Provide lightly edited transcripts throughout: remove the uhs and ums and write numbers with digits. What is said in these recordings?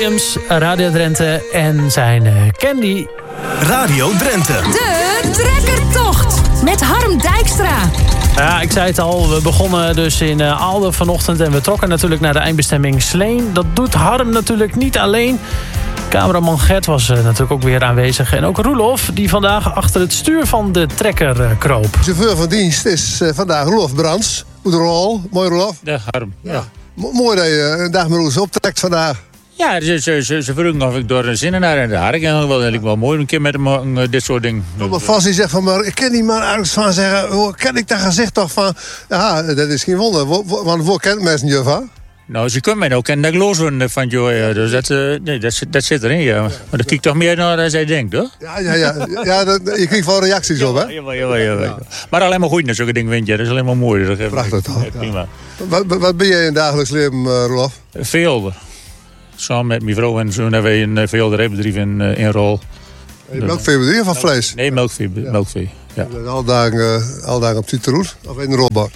Williams, Radio Drenthe en zijn Candy. Radio Drenthe. De Trekkertocht met Harm Dijkstra. Ja, ik zei het al, we begonnen dus in Aalden vanochtend en we trokken natuurlijk naar de eindbestemming Sleen. Dat doet Harm natuurlijk niet alleen. Cameraman Gert was natuurlijk ook weer aanwezig. En ook Roelof, die vandaag achter het stuur van de trekker kroop. De chauffeur van dienst is vandaag Roelof Brands. Goedemorgen, mooi Roelof. Dag Harm. Ja. Mooi dat je een dag met ons optrekt vandaag. Ja, ze vroegen of ik door een zin naar en daar. Ik vind wel mooi een keer met hem dit soort dingen. Maar vast die zegt van, maar ik ken die man ergens van zeggen, hoe ken ik dat gezicht toch van? Ja, dat is geen wonder, want voor kent mensen je van? Nou, ze kunnen mij ook kennen dat ik los ben van Joy. Dus dat zit erin, ja. Maar dat kijkt toch meer naar dan zij denkt, hoor? Ja, je krijgt wel reacties op, hè? Ja. Maar alleen maar goed naar zulke dingen vind je. Dat is alleen maar mooi. Prachtig toch? Ja, prima. Wat ben jij in het dagelijks leven, Roelof? Veel. Samen met mijn vrouw en zo hebben wij een veehouderijbedrijf in Rol. Melkveebedrijf van vlees? Nee, melkvee. Ja. Al dagen op die route of in de rolbak?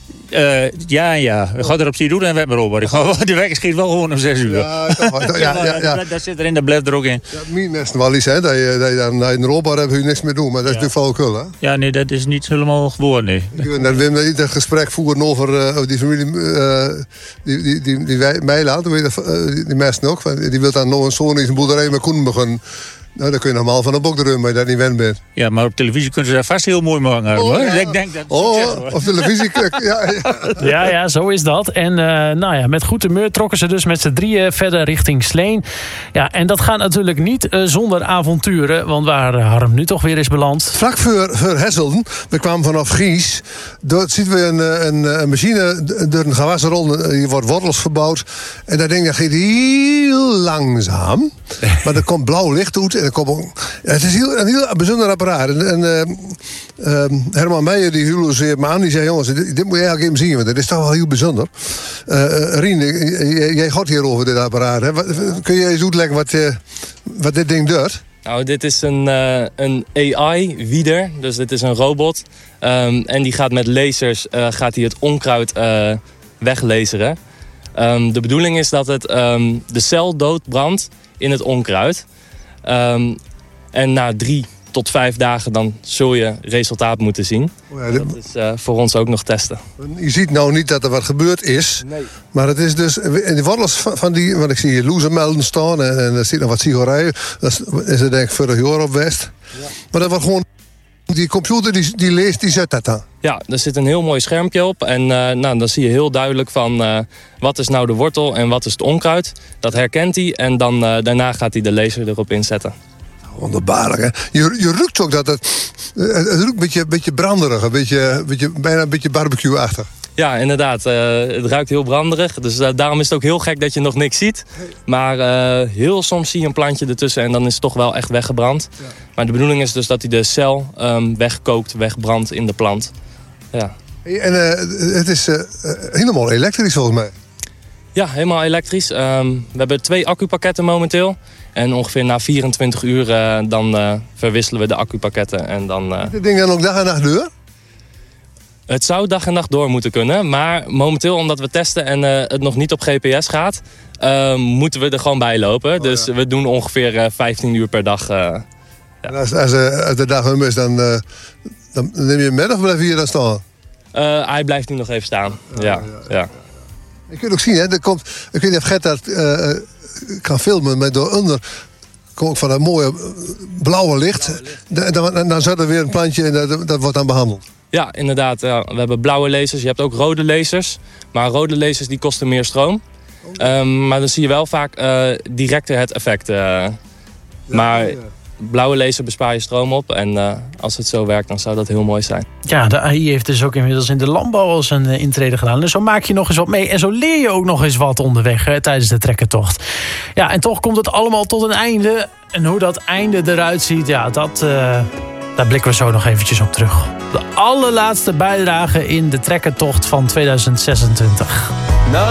Ja. We gaan er op die route en we hebben Robert. De werk schiet wel gewoon om 6 uur. Ja. Dat zit erin, dat blijft er ook in. Ja, mijn mensen wel eens, hè, dat je dan in de rolbak hebt, je niks meer doen. Maar dat is natuurlijk flauwekul, hè? Ja, nee, dat is niet helemaal gewoon, nee. Dan willen we ieder gesprek voeren over die familie die Meiland, die mensen ook. Die wil dan nog een zoon in zijn boerderij met koen beginnen. Nou, dan kun je normaal van een bok erin, maar je dat niet wend bent. Ja, maar op televisie kunnen ze dat vast heel mooi maken. Ja. Ik denk dat op televisie. Ja, zo is dat. En met goed humeur trokken ze dus met z'n drieën verder richting Sleen. Ja, en dat gaat natuurlijk niet zonder avonturen, want waar Harm nu toch weer is beland. Vlak voor Hesselden, we kwamen vanaf Gies. Daar zien we een machine door een gewassenrol. Hier wordt wortels verbouwd. En dat ding dat gaat heel langzaam. Maar er komt blauw licht uit. Het is een heel bijzonder apparaat. Herman Meijer die huurde me aan. Die zei, jongens, dit moet je eigenlijk even zien. Want dat is toch wel heel bijzonder. Rien, jij gaat hier over dit apparaat. Hè? Kun je eens uitleggen wat dit ding doet? Nou, dit is een AI-wieder. Dus dit is een robot. En die gaat met lasers gaat hij het onkruid weglaseren. De bedoeling is dat het de cel doodbrandt in het onkruid. En na 3 tot 5 dagen dan zul je resultaat moeten zien. Dat is voor ons ook nog testen. Je ziet nou niet dat er wat gebeurd is. Nee. Maar het is dus in de wortels van die... Want ik zie hier loezenmelden staan en er zit nog wat sigarijen. Dat is er denk ik vorig jaar op West. Ja. Maar dat wordt gewoon... Die computer die leest, die zet dat dan. Ja, er zit een heel mooi schermpje op. En dan zie je heel duidelijk van wat is nou de wortel en wat is het onkruid. Dat herkent hij en dan daarna gaat hij de laser erop inzetten. Wonderbaarlijk, hè? Je ruikt ook dat het ruikt een beetje branderig, bijna een beetje barbecue-achtig. Ja, inderdaad. Het ruikt heel branderig. Dus daarom is het ook heel gek dat je nog niks ziet. Maar heel soms zie je een plantje ertussen en dan is het toch wel echt weggebrand. Ja. Maar de bedoeling is dus dat hij de cel wegkookt, wegbrandt in de plant. Ja. En het is helemaal elektrisch volgens mij. Ja, helemaal elektrisch. We hebben 2 accupakketten momenteel. En ongeveer na 24 uur dan verwisselen we de accupakketten. En dan, dit ding dan ook dag en nacht door? Het zou dag en nacht door moeten kunnen. Maar momenteel, omdat we testen en het nog niet op GPS gaat... moeten we er gewoon bij lopen. Dus we doen ongeveer 15 uur per dag. Ja. En als de dag om is, dan neem je hem met of blijf je hier dan staan? Hij blijft nu nog even staan. Ja. Je kunt ook zien, hè, ik weet niet of Gert dat kan filmen, maar dooronder komt van dat mooie blauwe licht. Dan zit er weer een plantje en dat wordt dan behandeld. Ja, inderdaad. Ja. We hebben blauwe lasers. Je hebt ook rode lasers. Maar rode lasers die kosten meer stroom. Maar dan zie je wel vaak directer het effect. Maar blauwe laser bespaar je stroom op. En als het zo werkt, dan zou dat heel mooi zijn. Ja, de AI heeft dus ook inmiddels in de landbouw al zijn intrede gedaan. Dus zo maak je nog eens wat mee. En zo leer je ook nog eens wat onderweg tijdens de trekkertocht. Ja, en toch komt het allemaal tot een einde. En hoe dat einde eruit ziet, ja, daar blikken we zo nog eventjes op terug. De allerlaatste bijdrage in de trekkertocht van 2026.